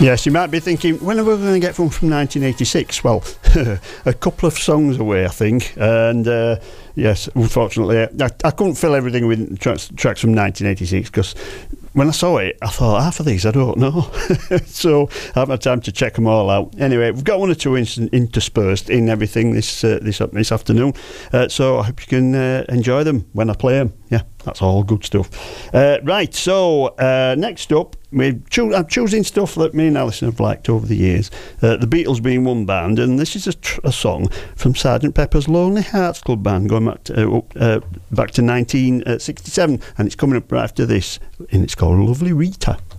Yes, you might be thinking, when are we going to get one from 1986? Well, a couple of songs away, I think. And yes, unfortunately, I couldn't fill everything with tracks from 1986 because when I saw it, I thought, half of these I don't know. So I haven't had time to check them all out. Anyway, we've got one or two interspersed in everything this afternoon. So I hope you can enjoy them when I play them. Yeah, that's all good stuff. Right, so next up, I'm choosing stuff that me and Alison have liked over the years. The Beatles being one band, and this is a song from Sgt. Pepper's Lonely Hearts Club Band going back to 1967, and it's coming up right after this, and it's called Lovely Rita.